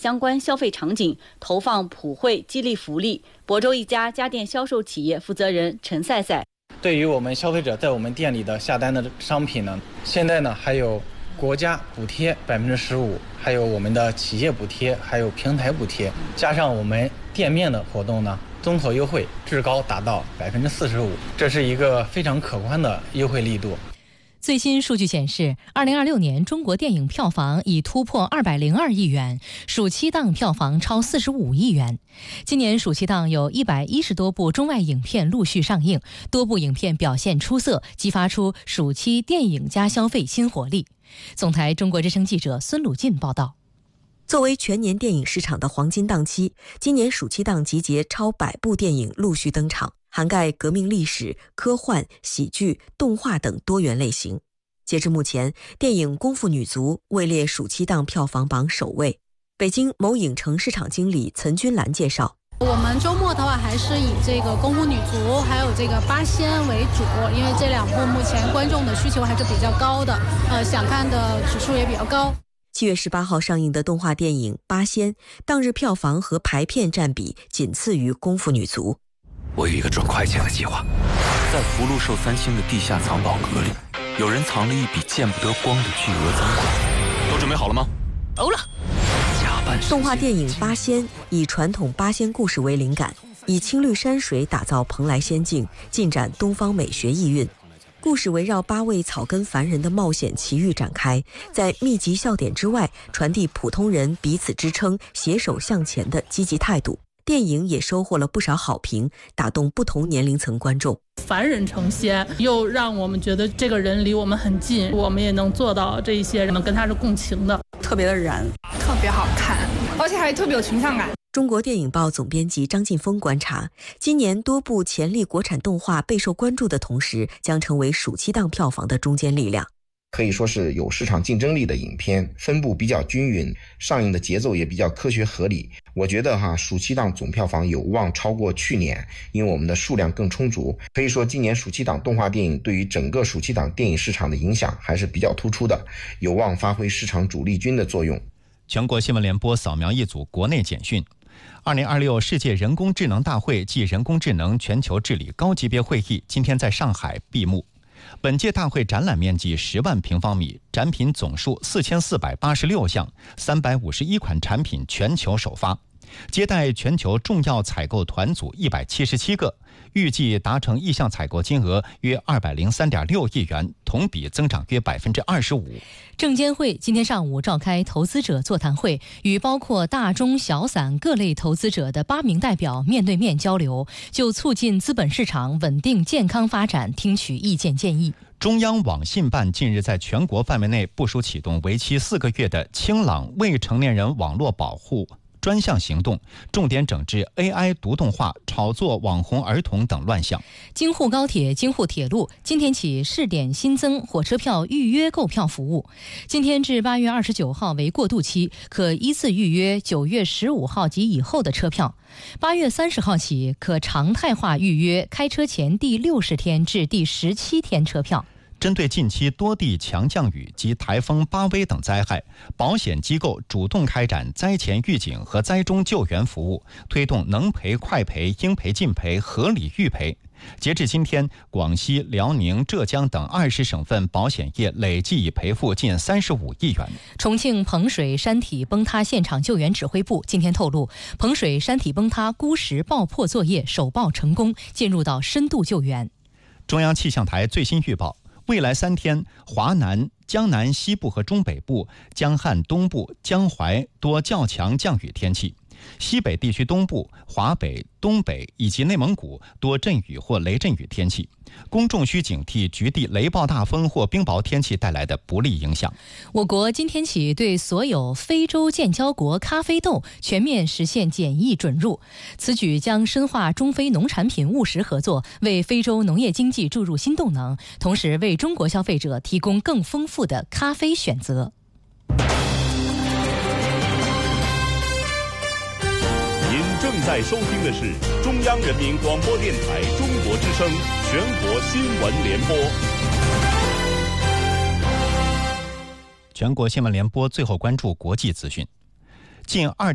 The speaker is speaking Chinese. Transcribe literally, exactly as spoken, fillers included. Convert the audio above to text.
相关消费场景，投放普惠激励福利。亳州一家家电销售企业负责人陈赛赛： 对于我们消费者在我们店里的下单的商品呢，现在呢还有国家补贴百分之十五，还有我们的企业补贴，还有平台补贴，加上我们店面的活动呢，综合优惠至高达到百分之四十五，这是一个非常可观的优惠力度。 最新数据显示，二零二六年中国电影票房已突破二百零二亿元，暑期档票房超四十五亿元。今年暑期档有一百一十多部中外影片陆续上映，多部影片表现出色，激发出暑期电影加消费新活力。总台中国之声记者孙鲁进报道。 作为全年电影市场的黄金档期，今年暑期档集结超百部电影陆续登场，涵盖革命历史、科幻、喜剧、动画等多元类型。截至目前，电影《功夫女足》位列暑期档票房榜首位。北京某影城市场经理岑君兰介绍， 我们周末的话还是以这个《功夫女足》还有这个《八仙》为主，因为这两部目前观众的需求还是比较高的，呃，想看的指数也比较高。 七月十八号上映的动画电影《八仙》当日票房和排片占比仅次于《功夫女足》。 我有一个赚快钱的计划，在福禄寿三星的地下藏宝阁里，有人藏了一笔见不得光的巨额赃款。都准备好了吗？ 欧了。 动画电影《八仙》以传统八仙故事为灵感，以青绿山水打造蓬莱仙境，尽展东方美学意蕴。故事围绕八位草根凡人的冒险奇遇展开，在密集笑点之外，传递普通人彼此支撑、携手向前的积极态度。电影也收获了不少好评，打动不同年龄层观众。 凡人成仙，又让我们觉得这个人离我们很近，我们也能做到这一些人们跟他是共情的， 特别的燃，特别好看，而且还特别有群像感。 中国电影报总编辑张劲峰观察，今年多部潜力国产动画备受关注的同时，将成为暑期档票房的中坚力量。 可以说是有市场竞争力的影片，分布比较均匀，上映的节奏也比较科学合理。我觉得哈，暑期档总票房有望超过去年，因为我们的数量更充足。可以说今年暑期档动画电影对于整个暑期档电影市场的影响还是比较突出的，有望发挥市场主力军的作用。 全国新闻联播扫描一组国内简讯。二零二六世界人工智能大会暨人工智能全球治理高级别会议今天在上海闭幕。本届大会展览面积十万平方米，展品总数四千四百八十六项，三百五十一款产品全球首发，接待全球重要采购团组一百七十七个，预计达成意向采购金额约二百零三点六亿元，同比增长约百分之二十五。 证监会今天上午召开投资者座谈会，与包括大中小散各类投资者的八名代表面对面交流，就促进资本市场稳定健康发展听取意见建议。 中央网信办近日在全国范围内部署启动为期四个月的清朗未成年人网络保护专项行动，重点整治 A I 毒动画、炒作网红儿童等乱象。 京沪高铁、京沪铁路今天起试点新增火车票预约购票服务，今天至八月二十九号为过渡期，可依次预约九月十五号及以后的车票。八月三十号起可常态化预约开车前第六十天至第十七天车票。 针对近期多地强降雨及台风巴威等灾害，保险机构主动开展灾前预警和灾中救援服务，推动能赔快赔、应赔尽赔、合理预赔。截至今天，广西、辽宁、浙江等二十省份保险业累计已赔付近三十五亿元。 重庆彭水山体崩塌现场救援指挥部今天透露，彭水山体崩塌孤石爆破作业首爆成功，进入到深度救援。 中央气象台最新预报，未来三天，华南、江南西部和中北部、江汉东部、江淮多较强降雨天气。西北地区东部、华北、东北以及内蒙古多阵雨或雷阵雨天气，公众需警惕局地雷暴大风或冰雹天气带来的不利影响。 我国今天起对所有非洲建交国咖啡豆全面实现检疫准入，此举将深化中非农产品务实合作，为非洲农业经济注入新动能，同时为中国消费者提供更丰富的咖啡选择。 正在收听的是中央人民广播电台中国之声全国新闻联播。 全国新闻联播最后关注国际资讯。近二